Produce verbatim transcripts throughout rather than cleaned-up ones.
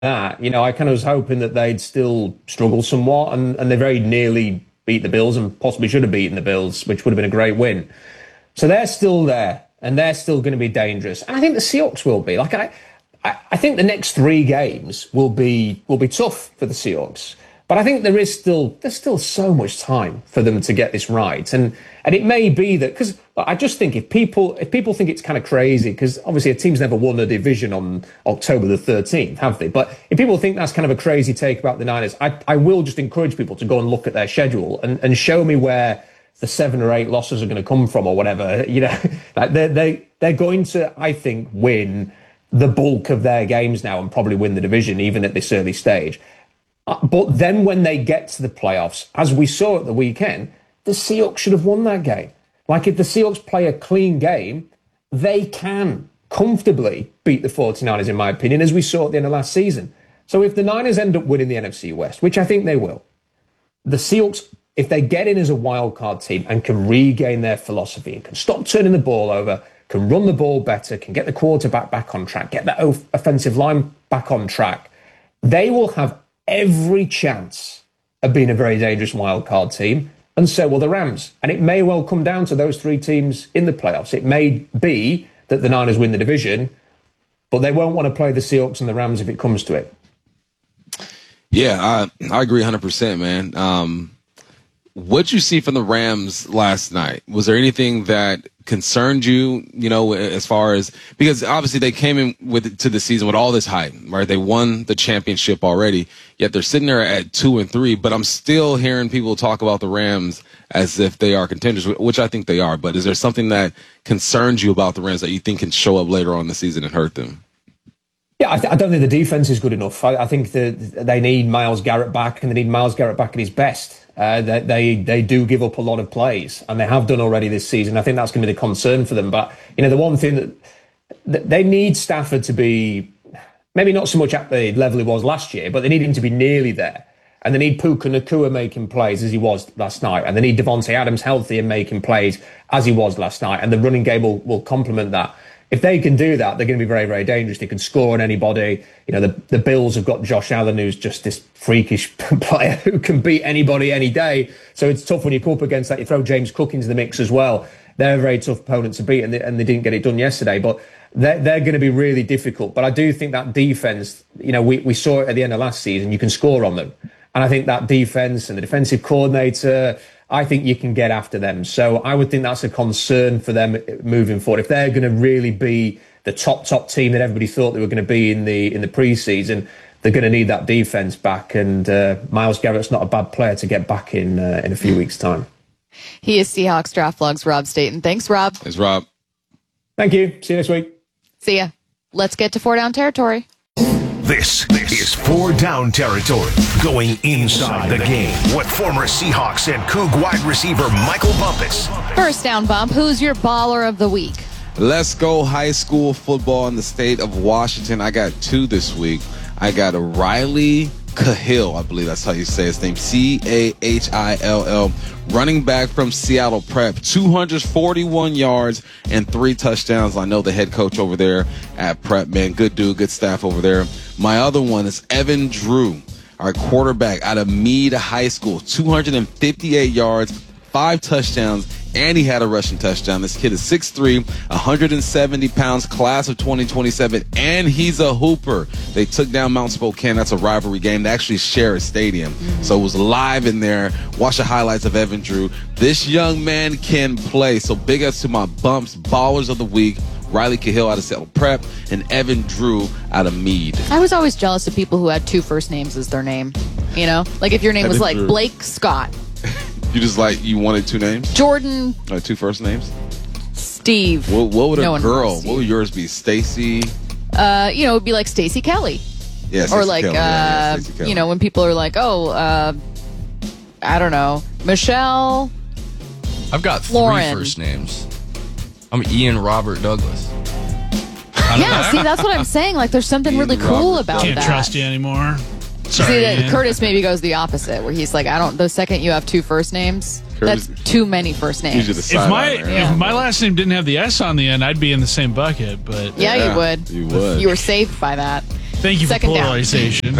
that, you know, I kind of was hoping that they'd still struggle somewhat, and, and they very nearly beat the Bills and possibly should have beaten the Bills, which would have been a great win. So they're still there, and they're still going to be dangerous. And I think the Seahawks will be. Like I, I, I think the next three games will be will be tough for the Seahawks. But I think there is still there's still so much time for them to get this right, and and it may be that because I just think if people if people think it's kind of crazy because obviously a team's never won a division on October the thirteenth, have they? But if people think that's kind of a crazy take about the Niners, I I will just encourage people to go and look at their schedule and, and show me where the seven or eight losses are going to come from or whatever. You know, like they they they're going to I think win the bulk of their games now and probably win the division even at this early stage. But then when they get to the playoffs, as we saw at the weekend, the Seahawks should have won that game. Like if the Seahawks play a clean game, they can comfortably beat the 49ers, in my opinion, as we saw at the end of last season. So if the Niners end up winning the N F C West, which I think they will, the Seahawks, if they get in as a wild card team and can regain their philosophy and can stop turning the ball over, can run the ball better, can get the quarterback back on track, get that offensive line back on track, they will have every chance of being a very dangerous wild card team, and so will the Rams. And it may well come down to those three teams in the playoffs. It may be that the Niners win the division, but they won't want to play the Seahawks and the Rams if it comes to it. Yeah, I, I agree one hundred percent, man. Um, what'd you see from the Rams last night? Was there anything that concerned you, you know, as far as, because obviously they came in with to the season with all this hype, right? They won the championship already, yet they're sitting there at two and three, but I'm still hearing people talk about the Rams as if they are contenders, which I think they are. But is there something that concerns you about the Rams that you think can show up later on in the season and hurt them? Yeah, I, th- I don't think the defense is good enough. I, I think that they need Myles Garrett back, and they need Myles Garrett back at his best. Uh, they, they they do give up a lot of plays, and they have done already this season. I think that's going to be the concern for them. But, you know, the one thing that, that they need Stafford to be, maybe not so much at the level he was last year, but they need him to be nearly there. And they need Puka Nacua making plays as he was last night. And they need Devontae Adams healthy and making plays as he was last night. And the running game will, will complement that. If they can do that, they're going to be very, very dangerous. They can score on anybody. You know, the, the Bills have got Josh Allen, who's just this freakish player who can beat anybody any day. So it's tough when you come up against that. You throw James Cook into the mix as well. They're a very tough opponent to beat, and they, and they didn't get it done yesterday. But they're, they're going to be really difficult. But I do think that defense, you know, we, we saw it at the end of last season. You can score on them. And I think that defense and the defensive coordinator, I think you can get after them. So I would think that's a concern for them moving forward. If they're going to really be the top, top team that everybody thought they were going to be in the in the preseason, they're going to need that defense back. And uh, Myles Garrett's not a bad player to get back in uh, in a few weeks' time. He is Seahawks Draft Vlogs, Rob Staten. Thanks, Rob. Thanks, Rob. Thank you. See you next week. See ya. Let's get to four down territory. This, this is four down territory, going inside the game with former Seahawks and Coug wide receiver Michael Bumpus. First down, Bump. Who's your baller of the week? Let's go high school football in the state of Washington. I got two this week. I got a Riley Cahill, I believe that's how you say his name, C A H I L L, running back from Seattle Prep, two hundred forty-one yards and three touchdowns. I know the head coach over there at Prep, man, good dude, good staff over there. My other one is Evan Drew, our quarterback out of Meade High School, two hundred fifty-eight yards, five touchdowns, and he had a rushing touchdown. This kid is six three, one hundred seventy pounds, class of twenty twenty-seven, and he's a hooper. They took down Mount Spokane. That's a rivalry game. They actually share a stadium. Mm-hmm. So it was live in there. Watch the highlights of Evan Drew. This young man can play. So big ups to my Bumps, Ballers of the Week, Riley Cahill out of Seattle Prep, and Evan Drew out of Meade. I was always jealous of people who had two first names as their name. You know? Like if your name Evan was like Drew. Blake Scott. You just like, you wanted two names? Jordan. Like two first names? Steve. What, what would a No one girl, knows what would yours be? Stacy? Uh, you know, it would be like Stacey Kelly. Yeah, Stacey or like, Kelly. Yeah, yeah, uh, Stacey Kelly. you know, when people are like, oh, uh, I don't know, Michelle. I've got Lauren. three first names. I'm Ian Robert Douglas. Yeah, see, that's what I'm saying. Like, there's something Ian really cool Robert. about Can't that. trust you anymore. Sorry, See, that Ian. Curtis maybe goes the opposite, where he's like, I don't. The second you have two first names, Curtis- that's too many first names. Usually the If sideline my there. Yeah. if my last name didn't have the S on the end, I'd be in the same bucket. But Yeah, Yeah, you would. you would. You were saved by that. Thank you Second for down. polarization.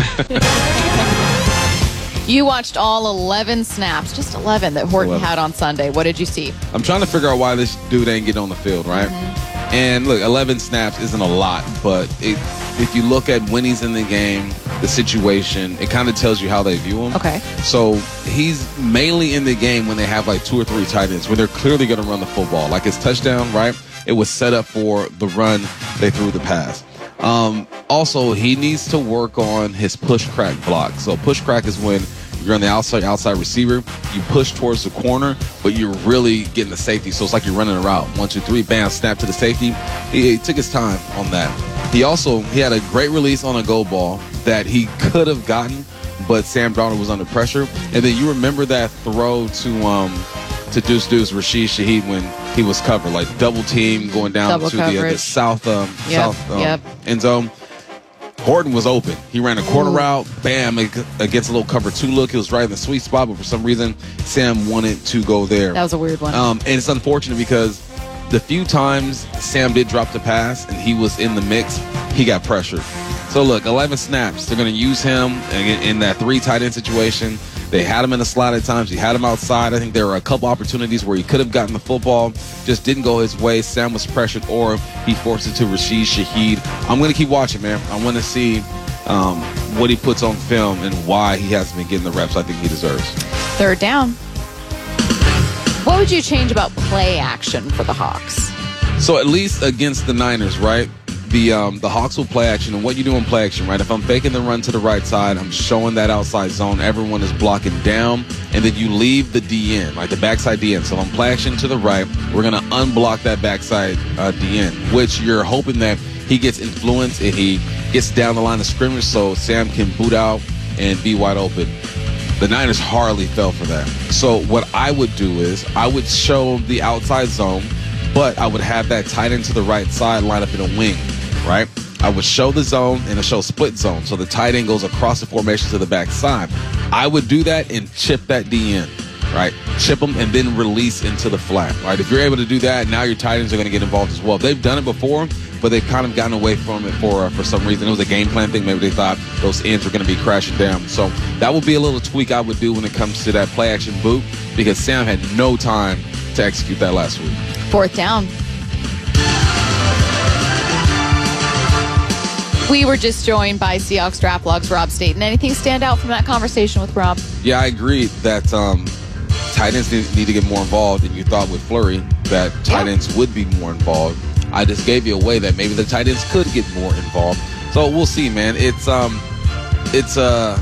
You watched all eleven snaps, just eleven that Horton eleven. had on Sunday. What did you see? I'm trying to figure out why this dude ain't getting on the field, right? Mm-hmm. And look, eleven snaps isn't a lot, but it, if you look at when he's in the game, the situation, it kind of tells you how they view him. Okay. So he's mainly in the game when they have like two or three tight ends, where they're clearly going to run the football. Like his touchdown, right? It was set up for the run. They threw the pass. Um, also, he needs to work on his push crack block. So push crack is when you're on the outside outside receiver, you push towards the corner, but you're really getting the safety. So it's like you're running a route. One, two, three, bam, snap to the safety. He, he took his time on that. He also he had a great release on a go ball that he could have gotten, but Sam Darnold was under pressure. And then you remember that throw to um to Deuce Deuce Rashid Shaheed when he was covered, like double team going down Double to the, uh, the coverage. south um, Yep, south um, yep. end zone. Horton was open. He ran a corner Ooh. route, bam, ag- against a little cover two look. He was right in the sweet spot, but for some reason, Sam wanted to go there. That was a weird one. Um, and it's unfortunate because the few times Sam did drop the pass and he was in the mix, he got pressured. So look, eleven snaps. They're going to use him in, in that three tight end situation. They had him in the slot at times. He had him outside. I think there were a couple opportunities where he could have gotten the football, just didn't go his way. Sam was pressured, or he forced it to Rashid Shaheed. I'm going to keep watching, man. I want to see um, what he puts on film and why he hasn't been getting the reps I think he deserves. Third down. What would you change about play action for the Hawks? So at least against the Niners, right? The um, the Hawks will play action, and what you do in play action, right? If I'm faking the run to the right side, I'm showing that outside zone. Everyone is blocking down, and then you leave the D N, like the backside D N. So if I'm play action to the right, we're going to unblock that backside uh, D N, which you're hoping that he gets influence and he gets down the line of scrimmage so Sam can boot out and be wide open. The Niners hardly fell for that. So what I would do is I would show the outside zone, but I would have that tight end to the right side line up in a wing, right? I would show the zone and a show split zone. So the tight end goes across the formation to the back side. I would do that and chip that D in, right? Chip them and then release into the flat, right? If you're able to do that, now your tight ends are going to get involved as well. They've done it before, but they've kind of gotten away from it for uh, for some reason. It was a game plan thing. Maybe they thought those ends were going to be crashing down. So that would be a little tweak I would do when it comes to that play action boot, because Sam had no time to execute that last week. Fourth down. We were just joined by Seahawks Draft Blog's Rob Staten. Anything stand out from that conversation with Rob? Yeah, I agree that um, tight ends need, need to get more involved, and you thought with Fleury that tight Yeah. ends would be more involved. I just gave you away that maybe the tight ends could get more involved. So we'll see, man. It's um, it's a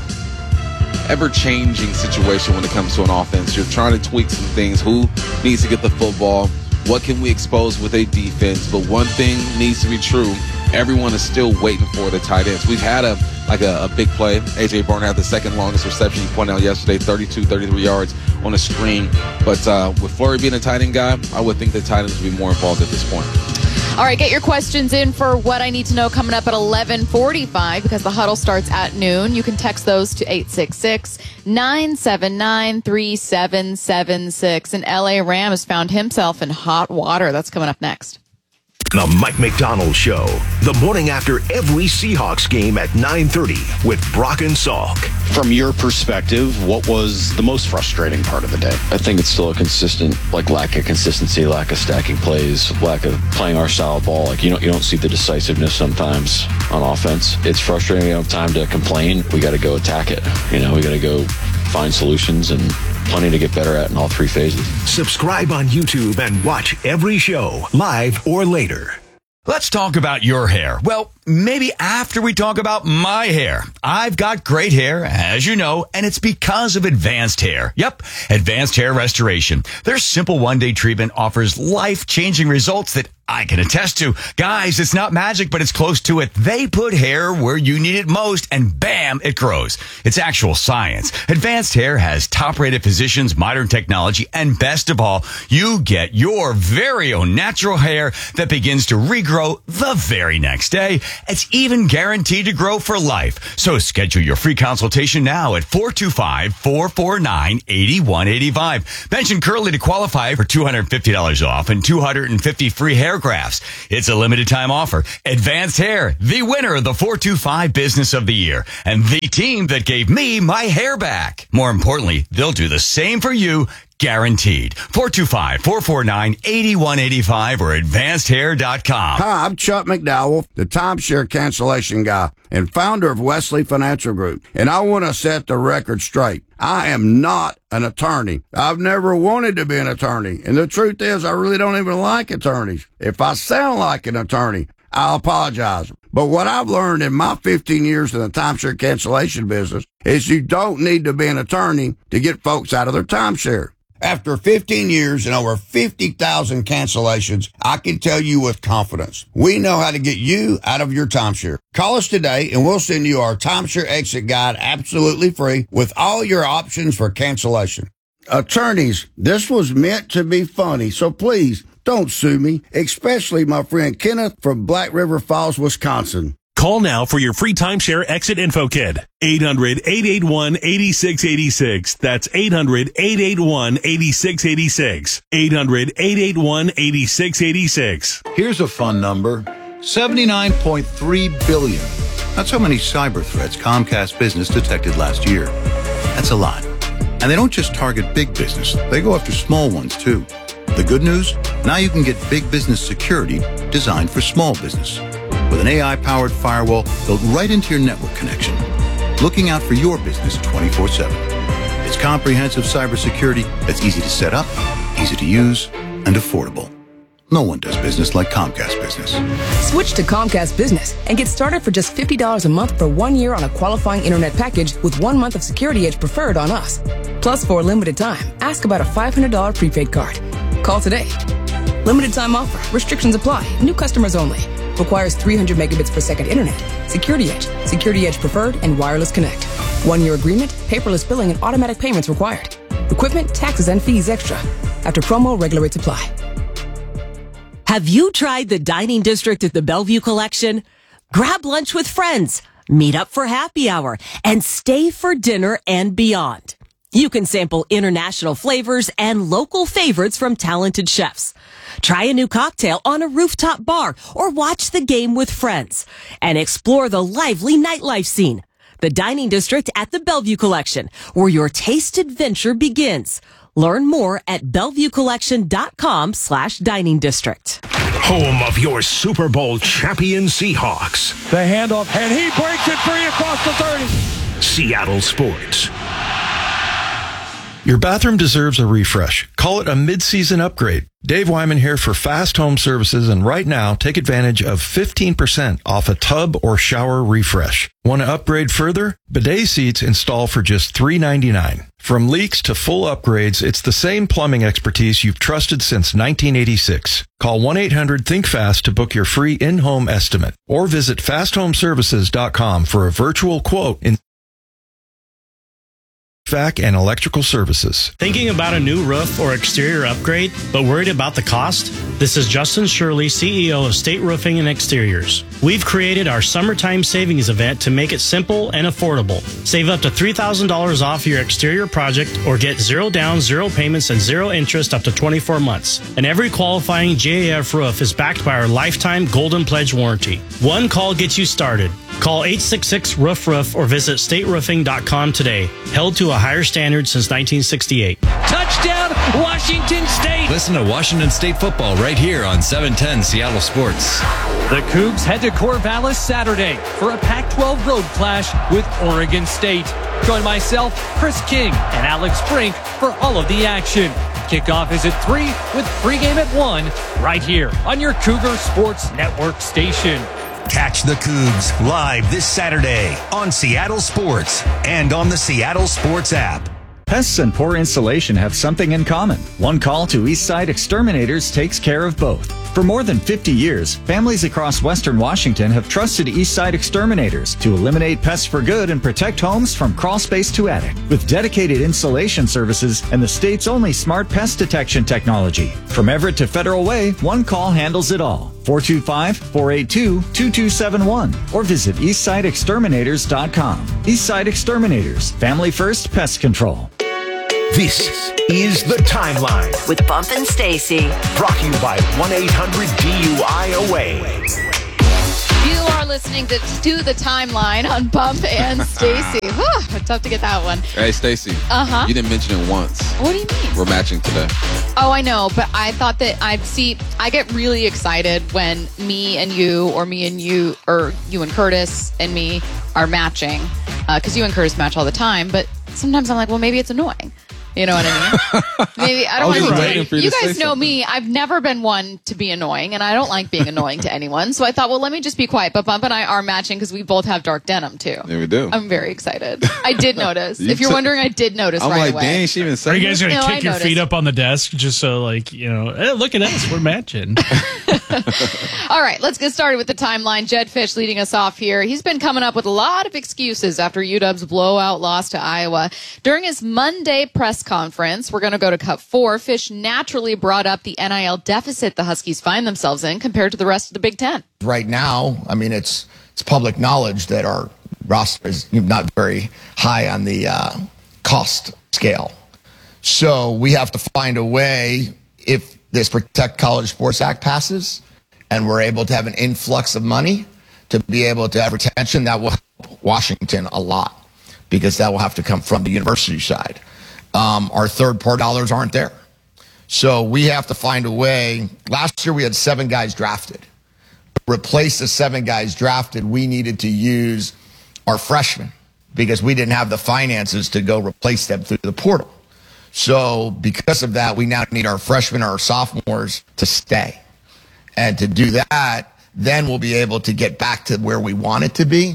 ever-changing situation when it comes to an offense. You're trying to tweak some things. Who needs to get the football? What can we expose with a defense? But one thing needs to be true. Everyone is still waiting for the tight ends. We've had a like a, a big play. A J Brown had the second longest reception. You pointed out yesterday, thirty-two, thirty-three yards on a screen. But uh, with Fleury being a tight end guy, I would think the tight ends would be more involved at this point. All right, get your questions in for What I Need to Know coming up at eleven forty-five, because the huddle starts at noon. You can text those to eight six six, nine seven nine, three seven seven six. And L A Ram has found himself in hot water. That's coming up next. The Mike McDonald Show, the morning after every Seahawks game at nine thirty with Brock and Salk. From your perspective, what was the most frustrating part of the day? I think it's still a consistent, like, lack of consistency, lack of stacking plays, lack of playing our style of ball. Like, you don't, you don't see the decisiveness sometimes on offense. It's frustrating. We don't have time to complain. We got to go attack it. You know, we got to go find solutions, and plenty to get better at in all three phases. Subscribe on YouTube and watch every show, live or later. Let's talk about your hair. Well, maybe after we talk about my hair. I've got great hair, as you know, and it's because of Advanced Hair. Yep, Advanced Hair Restoration. Their simple one-day treatment offers life-changing results that I can attest to. Guys, it's not magic, but it's close to it. They put hair where you need it most, and bam, it grows. It's actual science. Advanced Hair has top-rated physicians, modern technology, and best of all, you get your very own natural hair that begins to regrow the very next day. It's even guaranteed to grow for life. So schedule your free consultation now at four two five, four four nine, eight one eight five. Mention Curly to qualify for two hundred fifty dollars off and two hundred fifty free hair paragraphs. It's a limited time offer. Advanced Hair, the winner of the four two five Business of the Year, and the team that gave me my hair back. More importantly, they'll do the same for you. Guaranteed. four two five, four four nine, eight one eight five or advanced hair dot com. Hi, I'm Chuck McDowell, the timeshare cancellation guy and founder of Wesley Financial Group. And I want to set the record straight. I am not an attorney. I've never wanted to be an attorney. And the truth is, I really don't even like attorneys. If I sound like an attorney, I'll apologize. But what I've learned in my fifteen years in the timeshare cancellation business is you don't need to be an attorney to get folks out of their timeshare. After fifteen years and over fifty thousand cancellations, I can tell you with confidence, we know how to get you out of your timeshare. Call us today and we'll send you our timeshare exit guide absolutely free with all your options for cancellation. Attorneys, this was meant to be funny, so please don't sue me, especially my friend Kenneth from Black River Falls, Wisconsin. Call now for your free timeshare exit info kit. eight hundred, eight eight one, eight six eight six. That's eight hundred, eight eight one, eight six eight six. eight hundred, eight eight one, eight six eight six. Here's a fun number. seventy-nine point three billion. That's how many cyber threats Comcast Business detected last year. That's a lot. And they don't just target big business. They go after small ones, too. The good news? Now you can get big business security designed for small business. With an A I-powered firewall built right into your network connection, looking out for your business twenty-four seven. It's comprehensive cybersecurity that's easy to set up, easy to use, and affordable. No one does business like Comcast Business. Switch to Comcast Business and get started for just fifty dollars a month for one year on a qualifying internet package with one month of Security Edge preferred on us. Plus, for a limited time, ask about a five hundred dollars prepaid card. Call today. Limited time offer. Restrictions apply. New customers only. Requires three hundred megabits per second internet. Security Edge, Security Edge Preferred, and Wireless Connect. One-year agreement, paperless billing, and automatic payments required. Equipment, taxes, and fees extra. After promo, regular rates apply. Have you tried the dining district at the Bellevue Collection? Grab lunch with friends, meet up for happy hour, and stay for dinner and beyond. You can sample international flavors and local favorites from talented chefs. Try a new cocktail on a rooftop bar or watch the game with friends and explore the lively nightlife scene. The Dining District at the Bellevue Collection, where your taste adventure begins. Learn more at bellevuecollection.com slash dining district. Home of your Super Bowl champion Seahawks. The handoff, and he breaks it free across the thirty. Seattle Sports. Your bathroom deserves a refresh. Call it a mid-season upgrade. Dave Wyman here for Fast Home Services, and right now, take advantage of fifteen percent off a tub or shower refresh. Want to upgrade further? Bidet seats install for just three ninety-nine. From leaks to full upgrades, it's the same plumbing expertise you've trusted since nineteen eighty-six. Call one eight hundred think fast to book your free in-home estimate, or visit fast home services dot com for a virtual quote in H V A C and electrical services. Thinking about a new roof or exterior upgrade, but worried about the cost? This is Justin Shirley, C E O of State Roofing and Exteriors. We've created our summertime savings event to make it simple and affordable. Save up to three thousand dollars off your exterior project or get zero down, zero payments, and zero interest up to twenty-four months. And every qualifying J A F roof is backed by our lifetime Golden Pledge warranty. One call gets you started. Call eight six six, roof roof or visit state roofing dot com today. Held to a higher standard since nineteen sixty-eight. Touchdown, Washington State! Listen to Washington State football right here on seven ten Seattle Sports. The Cougs head to Corvallis Saturday for a Pac twelve road clash with Oregon State. Join myself, Chris King, and Alex Brink for all of the action. Kickoff is at three with pregame at one right here on your Cougar Sports Network station. Catch the Cougs live this Saturday on Seattle Sports and on the Seattle Sports app. Pests and poor insulation have something in common. One call to Eastside Exterminators takes care of both. For more than fifty years, families across Western Washington have trusted Eastside Exterminators to eliminate pests for good and protect homes from crawl space to attic. With dedicated insulation services and the state's only smart pest detection technology. From Everett to Federal Way, one call handles it all. four two five, four eight two, two two seven one or visit eastside exterminators dot com. Eastside Exterminators, family first pest control. This is The Timeline with Bump and Stacy. Brought to you by one eight hundred D U I away. You are listening to, to The Timeline on Bump and Stacy. Whew, tough to get that one. Hey, Stacy. Uh-huh. You didn't mention it once. What do you mean? We're matching today. Oh, I know, but I thought that I'd see, I get really excited when me and you, or me and you, or you and Curtis and me are matching, because uh, you and Curtis match all the time, but sometimes I'm like, well, maybe it's annoying. You know what I mean? Maybe I don't I want to waiting be. for you You to guys say know something. me. I've never been one to be annoying, and I don't like being annoying to anyone. So I thought, well, let me just be quiet. But Bump and I are matching because we both have dark denim too. There we do. I'm very excited. I did notice. You If you're took- wondering, I did notice I'm right like, away. dang, she even said Are you guys going to No, I kick your noticed. feet up on the desk just so, like, you know, hey, look at us, we're matching? All right, let's get started with the timeline. Jed Fish leading us off here. He's been coming up with a lot of excuses after U W's blowout loss to Iowa. During his Monday press conference, we're going to go to cut four. Fish naturally brought up the N I L deficit the Huskies find themselves in compared to the rest of the Big Ten. Right now, I mean, it's it's public knowledge that our roster is not very high on the uh, cost scale. So we have to find a way, if this Protect College Sports Act passes and we're able to have an influx of money to be able to have retention, that will help Washington a lot, because that will have to come from the university side. Um, our third-party dollars aren't there. So we have to find a way. Last year we had seven guys drafted. To replace the seven guys drafted, we needed to use our freshmen because we didn't have the finances to go replace them through the portal. So because of that, we now need our freshmen or our sophomores to stay. And to do that, then we'll be able to get back to where we want it to be.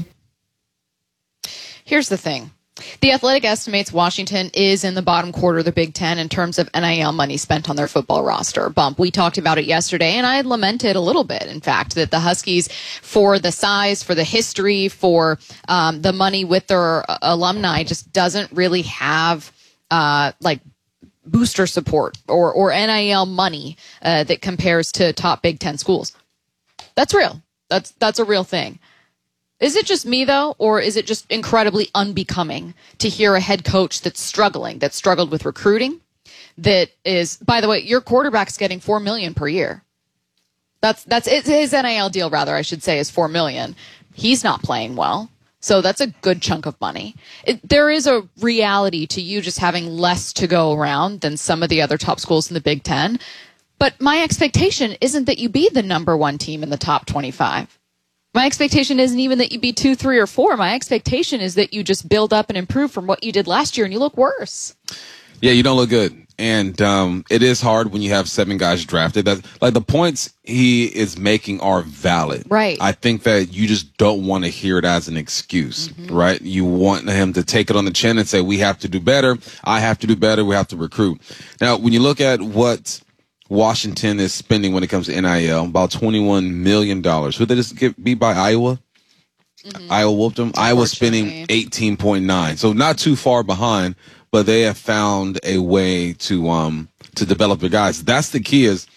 Here's the thing. The Athletic estimates Washington is in the bottom quarter of the Big Ten in terms of N I L money spent on their football roster. Bump, we talked about it yesterday, and I had lamented a little bit, in fact, that the Huskies, for the size, for the history, for um, the money with their uh, alumni, just doesn't really have uh, like booster support or, or N I L money uh, that compares to top Big Ten schools. That's real. That's that's a real thing. Is it just me, though, or is it just incredibly unbecoming to hear a head coach that's struggling, that struggled with recruiting, that is, by the way, your quarterback's getting four million dollars per year. That's that's his N I L deal, rather, I should say, is four million dollars. He's not playing well, so that's a good chunk of money. It, there is a reality to you just having less to go around than some of the other top schools in the Big Ten. But my expectation isn't that you be the number one team in the top twenty-five. My expectation isn't even that you be two, three, or four. My expectation is that you just build up and improve from what you did last year, and you look worse. Yeah, you don't look good. And um, it is hard when you have seven guys drafted. That, like, the points he is making are valid. Right. I think that you just don't want to hear it as an excuse, mm-hmm. right? You want him to take it on the chin and say, we have to do better. I have to do better. We have to recruit. Now, when you look at what Washington is spending when it comes to N I L, about twenty-one million dollars. Who did this get beat by Iowa? Mm-hmm. Iowa whooped them. Iowa's spending eighteen point nine. So not too far behind, but they have found a way to um to develop their guys. That's the key, is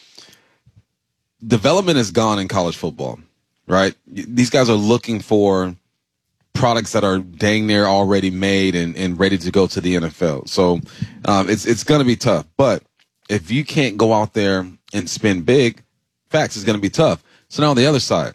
development is gone in college football, right? These guys are looking for products that are dang near already made and, and ready to go to the N F L. So um, it's it's going to be tough. But if you can't go out there and spend big, facts, it's going to be tough. So now on the other side,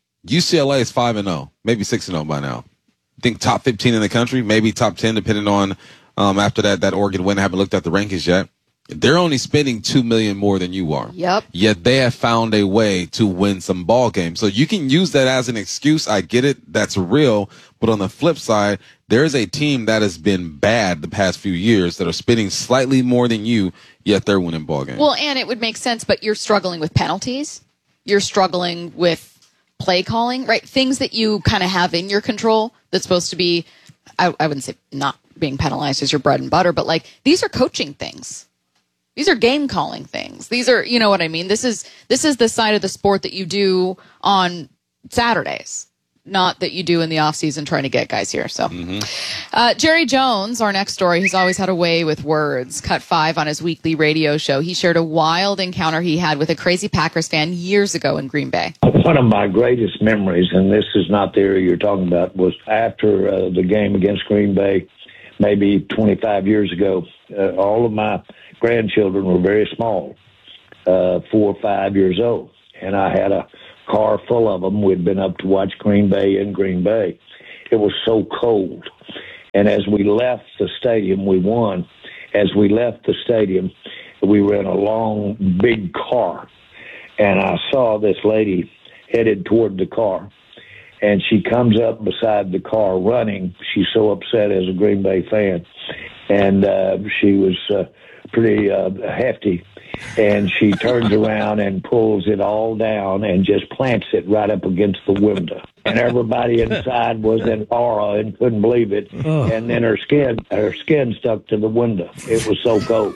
U C L A is five and oh, maybe six and oh by now. I think top fifteen in the country, maybe top ten, depending on um, after that that Oregon win. I haven't looked at the rankings yet. They're only spending two million dollars more than you are. Yep. Yet they have found a way to win some ball games. So you can use that as an excuse. I get it. That's real. But on the flip side, there's a team that has been bad the past few years that are spending slightly more than you, yet they're winning ball games. Well, and it would make sense, but you're struggling with penalties. You're struggling with play calling, right? Things that you kind of have in your control that's supposed to be, I, I wouldn't say not being penalized as your bread and butter, but like these are coaching things. These are game calling things. These are, you know what I mean? This is this is the side of the sport that you do on Saturdays, not that you do in the off season trying to get guys here. So, mm-hmm. uh, Jerry Jones, our next story, he's always had a way with words. Cut five on his weekly radio show. He shared a wild encounter he had with a crazy Packers fan years ago in Green Bay. One of my greatest memories, and this is not the area you're talking about, was after uh, the game against Green Bay. maybe twenty-five years ago. Uh, all of my grandchildren were very small, uh, four or five years old. And I had a car full of them. We'd been up to watch Green Bay in Green Bay. It was so cold. And as we left the stadium, we won. As we left the stadium, we were in a long, big car. And I saw this lady headed toward the car. And she comes up beside the car running. She's so upset as a Green Bay fan. And uh, she was uh, pretty uh, hefty. And she turns around and pulls it all down and just plants it right up against the window. And everybody inside was in awe and couldn't believe it. Oh. And then her skin, her skin stuck to the window. It was so cold.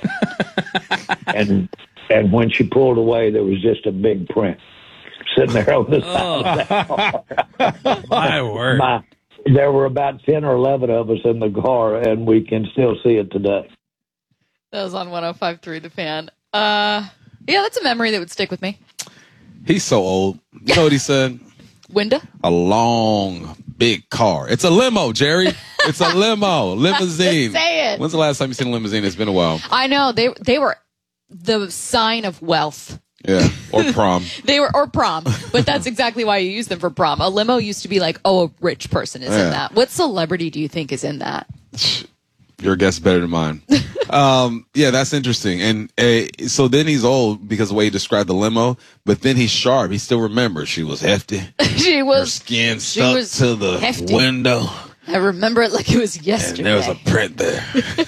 and and when she pulled away, there was just a big print sitting there on the side oh. of that car. My word. My, there were about ten or eleven of us in the car, and we can still see it today. That was on one oh five point three The Fan. Uh, yeah, that's a memory that would stick with me. He's so old. You know what he said? Window? A long, big car. It's a limo, Jerry. It's a limo. Limousine. Just say it. When's the last time you seen a limousine? It's been a while. I know. They they were the sign of wealth. Yeah, or prom. They were, or prom. But that's exactly why you use them for prom. A limo used to be like, oh, a rich person is yeah. in that. What celebrity do you think is in that? Your guess better than mine. um, yeah, that's interesting. And uh, so then he's old because of the way he described the limo, but then he's sharp. He still remembers she was hefty. she was. Her skin stuck was to the hefty. window. I remember it like it was yesterday. And there was a print there.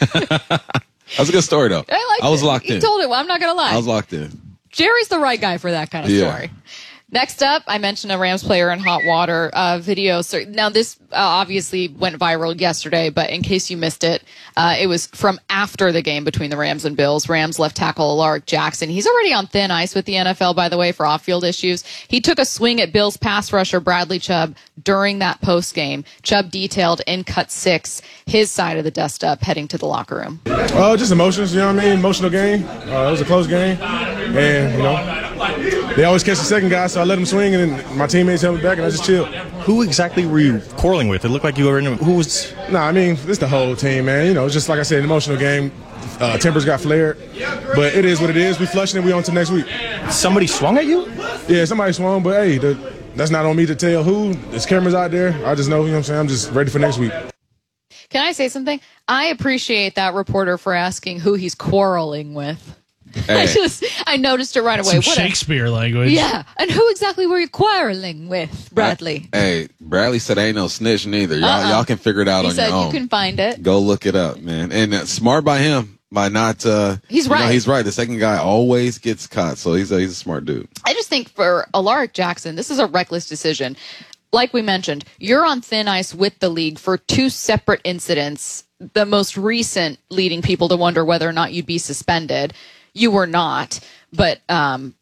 That was a good story, though. I liked I was it. locked you in. You told it. Well, I'm not going to lie. I was locked in. Jerry's the right guy for that kind of yeah. story. Next up, I mentioned a Rams player in hot water uh, video. So now this uh, obviously went viral yesterday, but in case you missed it, uh, it was from after the game between the Rams and Bills. Rams left tackle Alaric Jackson. He's already on thin ice with the N F L, by the way, for off-field issues. He took a swing at Bills pass rusher Bradley Chubb during that post game. Chubb detailed in cut six his side of the dust up heading to the locker room. Oh, uh, just emotions, you know what I mean? Emotional game. Uh, it was a close game, and you know they always catch the second guy, so I let him swing, and then my teammates held me back, and I just chilled. Who exactly were you quarreling with? It looked like you were in a, who was... No, nah, I mean, it's the whole team, man. You know, it's just like I said, an emotional game. Uh, tempers got flared, but it is what it is. We flushing it. We on to next week. Somebody swung at you? Yeah, somebody swung, but hey, the, that's not on me to tell who. There's cameras out there. I just know, you know what I'm saying? I'm just ready for next week. Can I say something? I appreciate that reporter for asking who he's quarreling with. Hey. I just, I noticed it right away. Some what Shakespeare a, language. Yeah. And who exactly were you quarreling with, Bradley? I, hey, Bradley said ain't no snitch neither. Y'all, uh-uh. y'all can figure it out he on your own. He said you can find it. Go look it up, man. And uh, smart by him by not. Uh, he's right. You know, he's right. The second guy always gets caught, so he's a, he's a smart dude. I just think for Alaric Jackson, this is a reckless decision. Like we mentioned, you're on thin ice with the league for two separate incidents. The most recent leading people to wonder whether or not you'd be suspended. You were not, but um,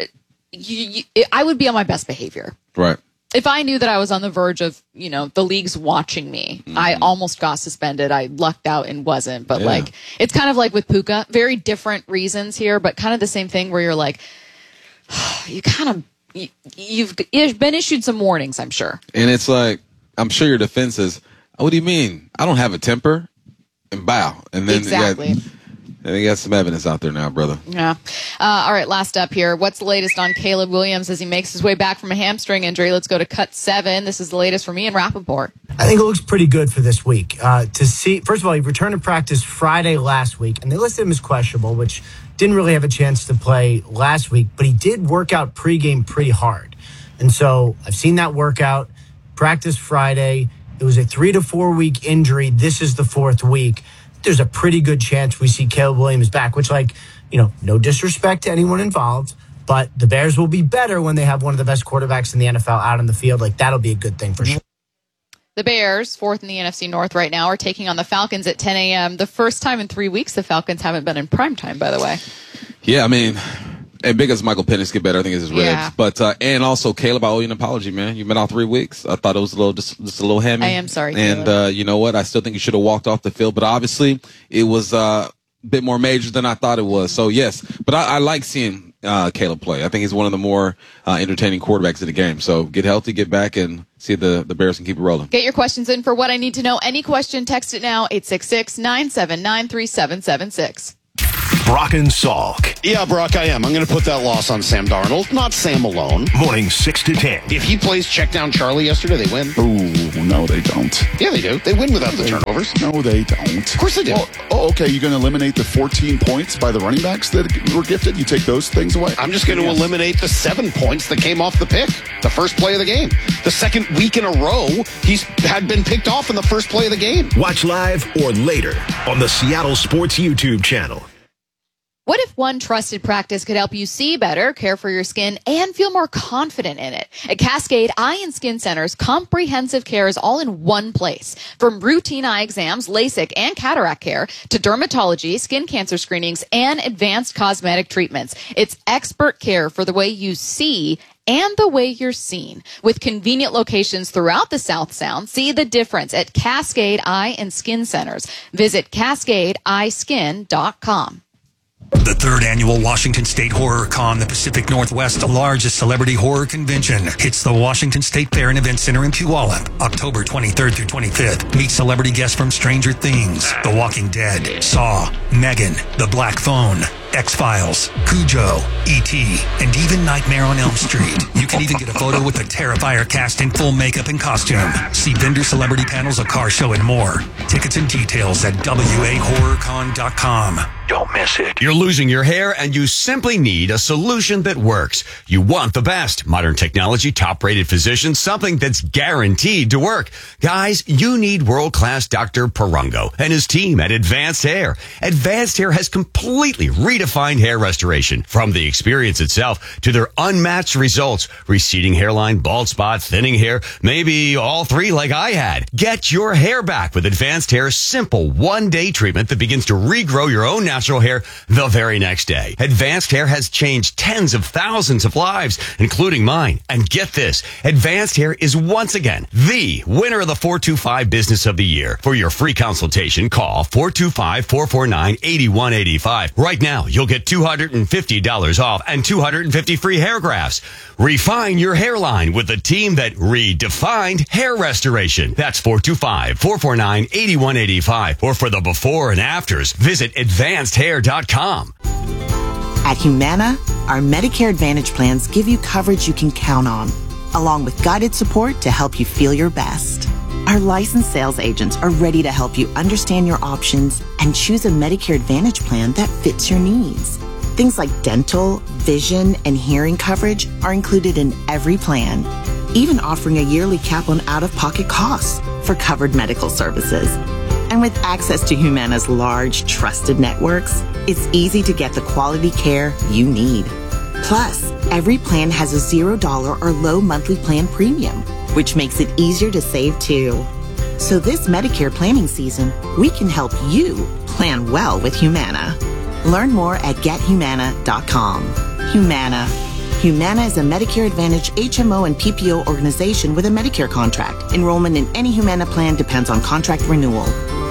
you, you, I would be on my best behavior. Right. If I knew that I was on the verge of, you know, the league's watching me, mm-hmm. I almost got suspended. I lucked out and wasn't. But, yeah. like, it's kind of like with Puka. Very different reasons here, but kind of the same thing where you're like, you kind of, you, you've, you've been issued some warnings, I'm sure. And it's like, I'm sure your defense is, what do you mean? I don't have a temper. And bow. And then exactly. You got, I think got some evidence out there now, brother. Yeah. Uh, all right, last up here. What's the latest on Caleb Williams as he makes his way back from a hamstring injury? Let's go to cut seven. This is the latest from Ian Rappaport. I think it looks pretty good for this week. Uh, to see, first of all, he returned to practice Friday last week, and they listed him as questionable, which didn't really have a chance to play last week, but he did work out pregame pretty hard. And so I've seen that workout, practice Friday. It was a three to four week injury. This is the fourth week. There's a pretty good chance we see Caleb Williams back, which, like, you know, no disrespect to anyone involved, but the Bears will be better when they have one of the best quarterbacks in the N F L out on the field. Like, that'll be a good thing for sure. The Bears, fourth in the N F C North right now, are taking on the Falcons at ten a.m. The first time in three weeks the Falcons haven't been in primetime, by the way. Yeah, I mean, and big as Michael Penix get better, I think it's his ribs. Yeah. But, uh, and also, Caleb, I owe you an apology, man. You've been out three weeks. I thought it was a little, just, just a little hammy. I am sorry, And, uh, you know what? I still think you should have walked off the field. But obviously, it was uh, a bit more major than I thought it was. So, yes. But I, I like seeing uh, Caleb play. I think he's one of the more uh, entertaining quarterbacks in the game. So, get healthy, get back, and see if the, the Bears can keep it rolling. Get your questions in for What I Need to Know. Any question, text it now, eight six six, nine seven nine, three seven seven six. Brock and Salk. Yeah, Brock, I am. I'm going to put that loss on Sam Darnold, not Sam alone. Morning six to ten. If he plays check down Charlie yesterday, they win. Ooh, no, they don't. Yeah, they do. They win without the turnovers. No, they don't. Of course they do. Well, oh, okay. You're going to eliminate the fourteen points by the running backs that were gifted? You take those things away? I'm just going to yes. eliminate the seven points that came off the pick, the first play of the game. The second week in a row, he's had been picked off in the first play of the game. Watch live or later on the Seattle Sports YouTube channel. What if one trusted practice could help you see better, care for your skin, and feel more confident in it? At Cascade Eye and Skin Centers, comprehensive care is all in one place. From routine eye exams, LASIK, and cataract care to dermatology, skin cancer screenings, and advanced cosmetic treatments. It's expert care for the way you see and the way you're seen. With convenient locations throughout the South Sound, see the difference at Cascade Eye and Skin Centers. Visit cascade eye skin dot com. The third annual Washington State Horror Con, the Pacific Northwest's largest celebrity horror convention, hits the Washington State Fair and Event Center in Puyallup, October twenty-third through twenty-fifth. Meet celebrity guests from Stranger Things, The Walking Dead, Saw, Megan, The Black Phone, X-Files, Cujo, E T, and even Nightmare on Elm Street. You can even get a photo with the Terrifier cast in full makeup and costume. See vendor celebrity panels, a car show, and more. Tickets and details at w a horror con dot com. Don't miss it. You're losing your hair and you simply need a solution that works. You want the best. Modern technology, top-rated physicians, something that's guaranteed to work. Guys, you need world-class Doctor Parango and his team at Advanced Hair. Advanced Hair has completely redefined hair restoration. From the experience itself to their unmatched results. Receding hairline, bald spot, thinning hair, maybe all three like I had. Get your hair back with Advanced Hair's simple one-day treatment that begins to regrow your own natural hair the very next day. Advanced Hair has changed tens of thousands of lives, including mine. And get this, Advanced Hair is once again the winner of the four two five Business of the Year. For your free consultation, call four two five, four four nine, eight one eight five. Right now, you'll get two hundred fifty dollars off and two hundred fifty free hair grafts. Refine your hairline with the team that redefined hair restoration. That's four two five, four four nine, eight one eight five. Or for the before and afters, visit advanced hair dot com. At Humana, our Medicare Advantage plans give you coverage you can count on, along with guided support to help you feel your best. Our licensed sales agents are ready to help you understand your options and choose a Medicare Advantage plan that fits your needs. Things like dental, vision, and hearing coverage are included in every plan, even offering a yearly cap on out-of-pocket costs for covered medical services. And with access to Humana's large, trusted networks, it's easy to get the quality care you need. Plus, every plan has a zero dollar or low monthly plan premium, which makes it easier to save too. So this Medicare planning season, we can help you plan well with Humana. Learn more at get humana dot com. Humana. Humana is a Medicare Advantage H M O and P P O organization with a Medicare contract. Enrollment in any Humana plan depends on contract renewal.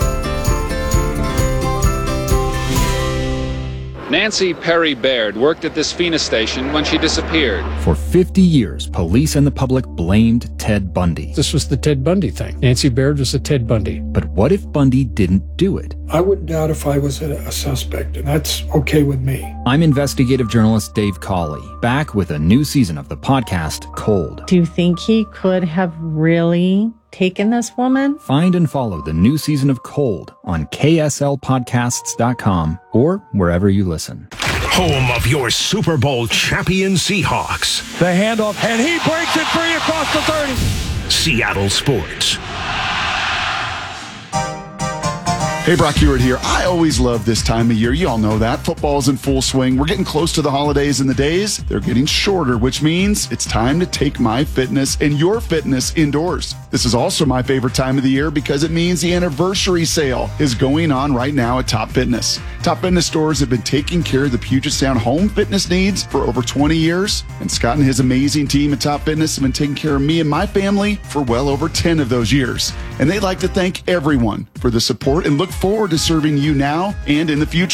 Nancy Perry Baird worked at this Phoenix station when she disappeared. For fifty years, police and the public blamed Ted Bundy. This was the Ted Bundy thing. Nancy Baird was a Ted Bundy. But what if Bundy didn't do it? I wouldn't doubt if I was a, a suspect, and that's okay with me. I'm investigative journalist Dave Cawley, back with a new season of the podcast Cold. Do you think he could have really taken this woman? Find and follow the new season of Cold on K S L podcasts dot com or wherever you listen. Home of your Super Bowl champion Seahawks. The handoff, and he breaks it free across the thirty. Seattle Sports. Hey, Brock Hewitt here. I always love this time of year. You all know that. Football's in full swing. We're getting close to the holidays, and the days, they're getting shorter, which means it's time to take my fitness and your fitness indoors. This is also my favorite time of the year because it means the anniversary sale is going on right now at Top Fitness. Top Fitness stores have been taking care of the Puget Sound home fitness needs for over twenty years, and Scott and his amazing team at Top Fitness have been taking care of me and my family for well over ten of those years. And they'd like to thank everyone for the support and look forward to serving you now and in the future.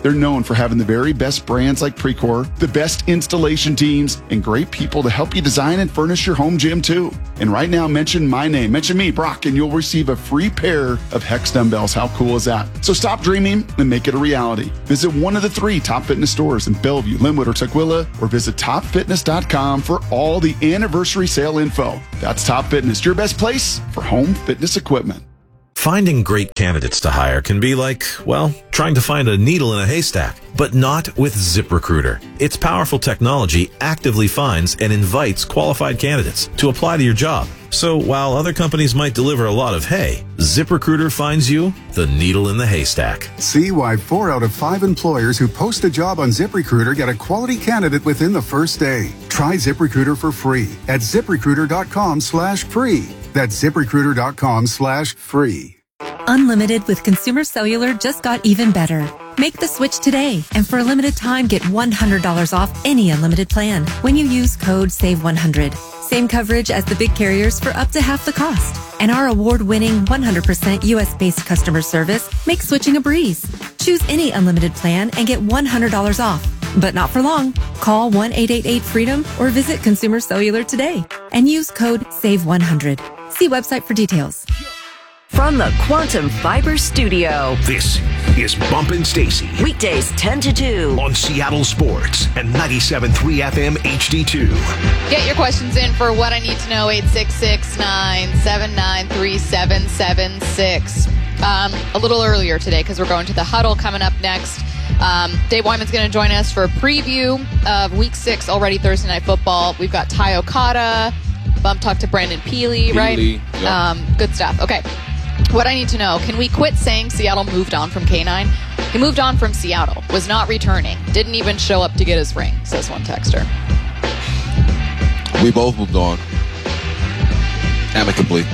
They're known for having the very best brands like Precor, the best installation teams, and great people to help you design and furnish your home gym too. And right now, mention my name, mention me, Brock, and you'll receive a free pair of Hex dumbbells. How cool is that? So stop dreaming and make it a reality. Visit one of the three Top Fitness stores in Bellevue, Linwood, or Tukwila, or visit top fitness dot com for all the anniversary sale info. That's Top Fitness, your best place for home fitness equipment. Finding great candidates to hire can be like, well, trying to find a needle in a haystack, but not with ZipRecruiter. Its powerful technology actively finds and invites qualified candidates to apply to your job. So while other companies might deliver a lot of hay, ZipRecruiter finds you the needle in the haystack. See why four out of five employers who post a job on ZipRecruiter get a quality candidate within the first day. Try ZipRecruiter for free at ZipRecruiter.com slash free. That's ZipRecruiter.com slash free. Unlimited with Consumer Cellular just got even better. Make the switch today, and for a limited time, get one hundred dollars off any unlimited plan when you use code save one hundred. Same coverage as the big carriers for up to half the cost. And our award-winning one hundred percent U S-based customer service makes switching a breeze. Choose any unlimited plan and get one hundred dollars off. But not for long. Call one eight eight eight freedom or visit Consumer Cellular today and use code save one hundred. See website for details. From the Quantum Fiber Studio, this is Bumpin' Stacy. Weekdays ten to two. On Seattle Sports and ninety-seven point three F M H D two. Get your questions in for What I Need to Know, eight six six, nine seven nine, three seven seven six. Um, a little earlier today, because we're going to the huddle coming up next. Um, Dave Wyman's going to join us for a preview of Week six, already Thursday Night Football. We've got Ty Okada, Bump Talk to Brandon Peely, right? Yep. Um, good stuff. Okay. What I need to know, can we quit saying Seattle moved on from K nine? He moved on from Seattle, was not returning, didn't even show up to get his ring, says one texter. We both moved on. Amicably.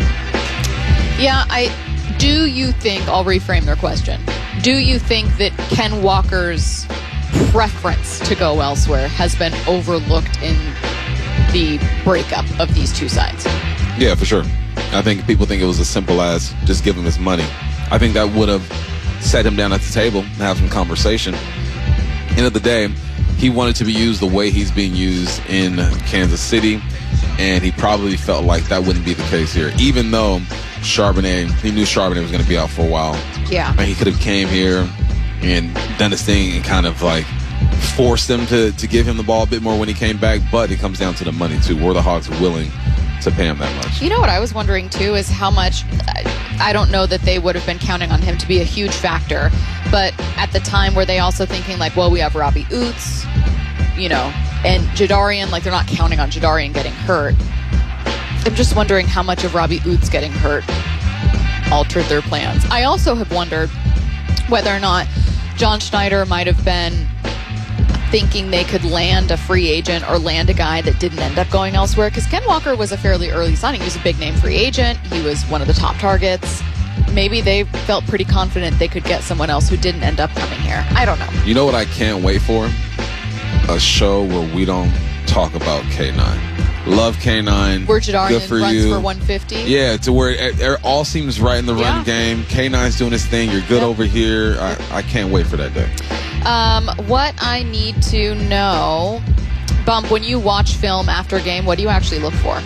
Yeah, I do you think, I'll reframe their question, do you think that Ken Walker's preference to go elsewhere has been overlooked in the breakup of these two sides? Yeah, for sure. I think people think it was as simple as just give him his money. I think that would have sat him down at the table and have some conversation. End of the day, he wanted to be used the way he's being used in Kansas City, and he probably felt like that wouldn't be the case here. Even though Charbonnet, he knew Charbonnet was going to be out for a while. Yeah. And he could have came here and done his thing and kind of like forced them to, to give him the ball a bit more when he came back, but it comes down to the money too. Were the Hawks willing to pay him that much? You know what I was wondering too is how much, I don't know that they would have been counting on him to be a huge factor, but at the time were they also thinking like, well, we have Robbie Oots, you know, and Jadarian, like they're not counting on Jadarian getting hurt. I'm just wondering how much of Robbie Oots getting hurt altered their plans. I also have wondered whether or not John Schneider might have been thinking they could land a free agent or land a guy that didn't end up going elsewhere, because Ken Walker was a fairly early signing. He was a big name free agent. He was one of the top targets. Maybe they felt pretty confident they could get someone else who didn't end up coming here. I don't know. You know what I can't wait for? A show where we don't talk about K nine. Love K nine. Where Jadarian Good for runs you. for one fifty. Yeah, to where it, it all seems right in the Yeah. running game. K nine's doing his thing. You're good Yep. over here. I, I can't wait for that day. Um, what I need to know, Bump, when you watch film after a game, what do you actually look for?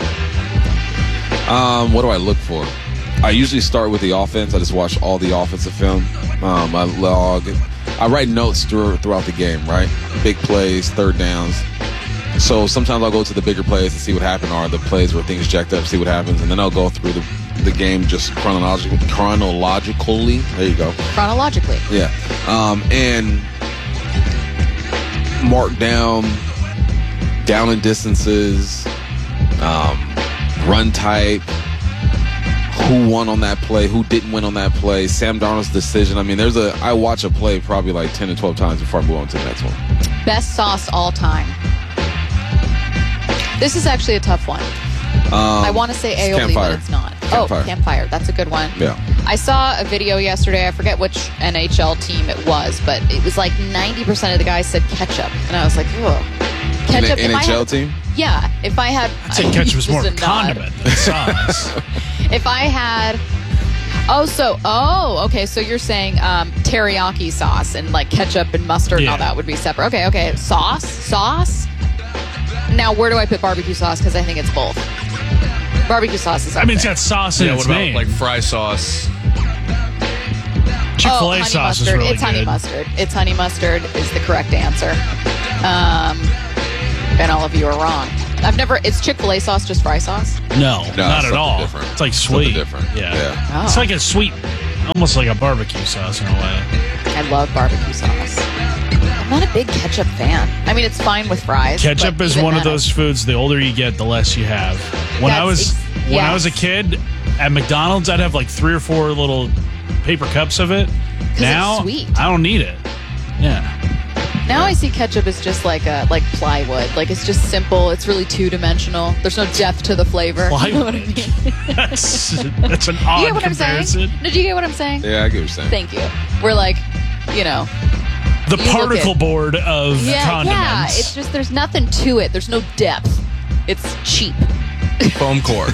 Um, what do I look for? I usually start with the offense. I just watch all the offensive film. Um, I log. I write notes through, throughout the game, right? Big plays, third downs. So sometimes I'll go to the bigger plays to see what happened, or the plays where things jacked up, see what happens, and then I'll go through the, the game just chronologically. Chronologically, there you go. Chronologically. Yeah, um, and mark down down and distances, um, run type, who won on that play, who didn't win on that play, Sam Darnold's decision. I mean, there's a I watch a play probably like ten to twelve times before I move on to the next one. Best sauce all time. This is actually a tough one. Um, I want to say aioli, Campfire. but it's not. Campfire. Oh, Campfire. That's a good one. Yeah. I saw a video yesterday. I forget which N H L team it was, but it was like ninety percent of the guys said ketchup. And I was like, ugh. Ketchup. N- if I NHL had- team? Yeah. If I had. I'd say ketchup is Just more a nod. condiment than sauce. If I had. Oh, so. Oh, okay. So you're saying um, teriyaki sauce and like ketchup and mustard and Yeah. all that would be separate. Okay, okay. Sauce? Sauce? Now, where do I put barbecue sauce? Because I think it's both. Barbecue sauce is up I mean, it's there. got sauce in Yeah, its what about name. like fry sauce? Chick-fil-A oh, honey sauce mustard. is really It's honey good. mustard. It's honey mustard is the correct answer. Um, and all of you are wrong. I've never. It's Chick-fil-A sauce, just fry sauce. No, No, not at something all. different. It's like Something sweet. different. Yeah. Yeah. Oh. It's like a sweet, almost like a barbecue sauce in a way. I love barbecue sauce. I'm not a big ketchup fan. I mean, it's fine with fries. Ketchup but is even one of then, those foods. The older you get, the less you have. When I That's was ex- when I yes. was a kid at McDonald's, I'd have like three or four little paper cups of it. it's Now sweet. I don't need it. Yeah. Now I see ketchup as just like a like plywood. Like it's just simple. It's really two dimensional. There's no depth to the flavor. You know what I mean? that's that's an You odd get what I'm comparison. saying? Did you get what I'm saying? Yeah, I get what you're saying. Thank you. We're like, you know, The You look particle at- board of yeah, condiments. yeah. It's just there's nothing to it. There's no depth. It's cheap. Foam core.